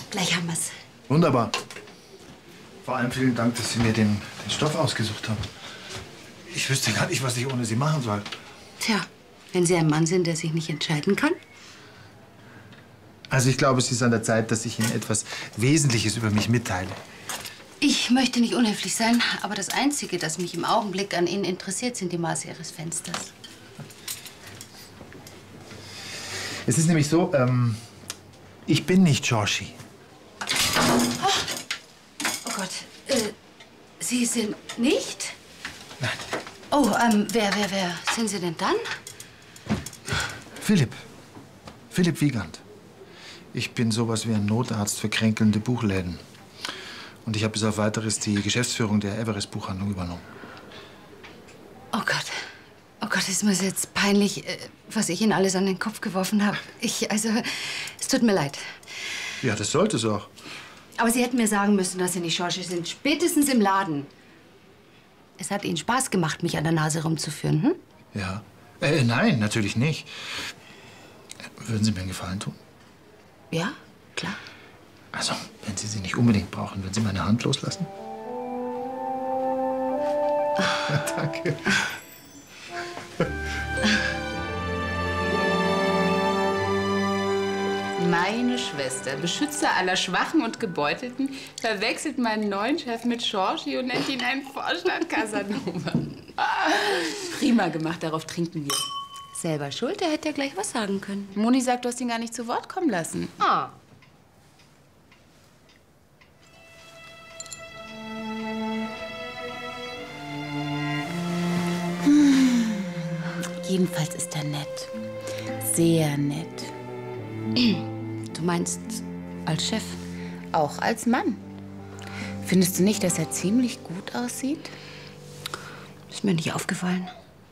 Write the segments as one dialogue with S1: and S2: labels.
S1: Gleich haben wir's.
S2: Wunderbar. Vor allem vielen Dank, dass Sie mir den Stoff ausgesucht haben. Ich wüsste gar nicht, was ich ohne Sie machen soll.
S1: Tja, wenn Sie ein Mann sind, der sich nicht entscheiden kann.
S2: Also ich glaube, es ist an der Zeit, dass ich Ihnen etwas Wesentliches über mich mitteile.
S1: Ich möchte nicht unhöflich sein, aber das Einzige, das mich im Augenblick an Ihnen interessiert, sind die Maße Ihres Fensters.
S2: Es ist nämlich so, ich bin nicht Georgie.
S1: Oh Gott, Sie sind nicht?
S2: Nein.
S1: Oh, wer sind Sie denn dann?
S2: Philipp. Philipp Wiegand. Ich bin sowas wie ein Notarzt für kränkelnde Buchläden. Und ich habe bis auf Weiteres die Geschäftsführung der Everest-Buchhandlung übernommen.
S1: Oh Gott, ist mir jetzt peinlich, was ich Ihnen alles an den Kopf geworfen habe. Es tut mir leid.
S2: Ja, das sollte es auch.
S1: Aber Sie hätten mir sagen müssen, dass Sie nicht Georgie sind. Spätestens im Laden. Es hat Ihnen Spaß gemacht, mich an der Nase rumzuführen, hm?
S2: Ja. Nein, natürlich nicht. Würden Sie mir einen Gefallen tun?
S1: Ja, klar.
S2: Also, wenn Sie sie nicht unbedingt brauchen, würden Sie meine Hand loslassen? Ja, danke.
S3: Meine Schwester, Beschützer aller Schwachen und Gebeutelten, verwechselt meinen neuen Chef mit Georgie und nennt ihn einen Vorstand Casanova. Prima gemacht, darauf trinken wir.
S1: Selber schuld, er hätte ja gleich was sagen können.
S3: Moni sagt, du hast ihn gar nicht zu Wort kommen lassen.
S1: Ah.
S3: Jedenfalls ist er nett. Sehr nett.
S1: Du meinst als Chef?
S3: Auch als Mann. Findest du nicht, dass er ziemlich gut aussieht?
S1: Ist mir nicht aufgefallen.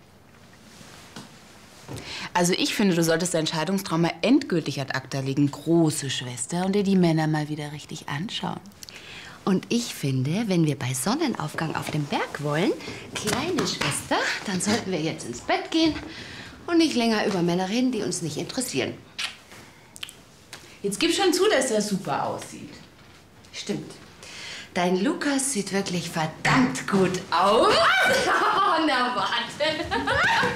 S3: Also ich finde, du solltest dein Scheidungstrauma endgültig ad acta legen, große Schwester, und dir die Männer mal wieder richtig anschauen.
S1: Und ich finde, wenn wir bei Sonnenaufgang auf dem Berg wollen, kleine Schwester, dann sollten wir jetzt ins Bett gehen und nicht länger über Männer reden, die uns nicht interessieren.
S3: Jetzt gib schon zu, dass er super aussieht.
S1: Stimmt. Dein Lukas sieht wirklich verdammt gut aus. Na, warte.